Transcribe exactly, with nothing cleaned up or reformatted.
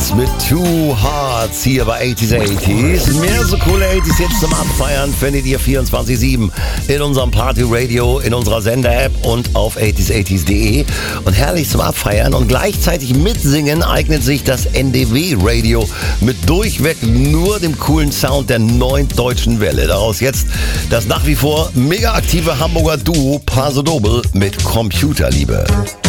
Dance mit Two Hearts hier bei achtziger achtziger. Mehr so coole achtziger jetzt zum Abfeiern findet ihr vierundzwanzig sieben in unserem Party Radio, in unserer Sender-App und auf achtziger achtziger punkt de. Und herrlich zum Abfeiern und gleichzeitig mitsingen eignet sich das N D W-Radio mit durchweg nur dem coolen Sound der neuen deutschen Welle. Daraus jetzt das nach wie vor mega aktive Hamburger Duo Paso Doble mit Computerliebe.